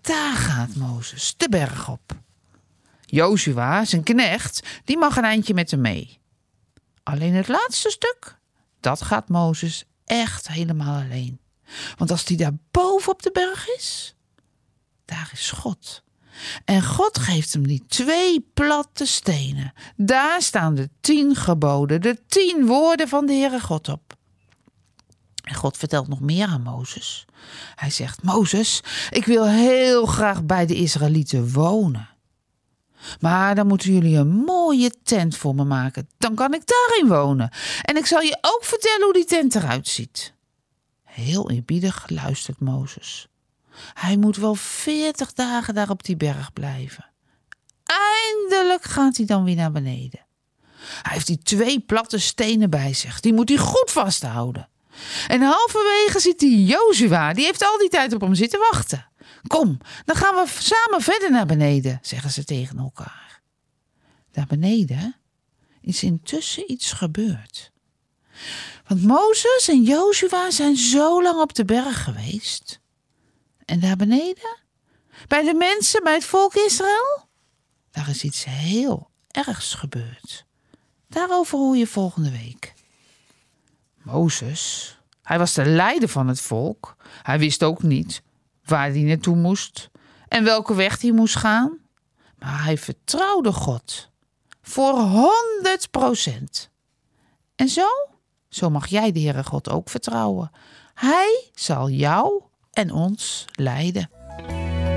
Daar gaat Mozes de berg op. Jozua, zijn knecht, die mag een eindje met hem mee. Alleen het laatste stuk, dat gaat Mozes echt helemaal alleen. Want als hij daar boven op de berg is, daar is God. En God geeft hem die 2 platte stenen. Daar staan de 10 geboden, de 10 woorden van de Heere God op. En God vertelt nog meer aan Mozes. Hij zegt, Mozes, ik wil heel graag bij de Israëlieten wonen. Maar dan moeten jullie een mooie tent voor me maken. Dan kan ik daarin wonen. En ik zal je ook vertellen hoe die tent eruit ziet. Heel eerbiedig luistert Mozes. Hij moet wel 40 dagen daar op die berg blijven. Eindelijk gaat hij dan weer naar beneden. Hij heeft die 2 platte stenen bij zich. Die moet hij goed vasthouden. En halverwege ziet hij Jozua. Die heeft al die tijd op hem zitten wachten. Kom, dan gaan we samen verder naar beneden, zeggen ze tegen elkaar. Daar beneden is intussen iets gebeurd. Want Mozes en Jozua zijn zo lang op de berg geweest. En daar beneden, bij de mensen, bij het volk Israël, daar is iets heel ergs gebeurd. Daarover hoor je volgende week. Mozes, hij was de leider van het volk. Hij wist ook niet waar hij naartoe moest en welke weg hij moest gaan. Maar hij vertrouwde God voor 100%. En zo mag jij de Heere God ook vertrouwen. Hij zal jou en ons leiden.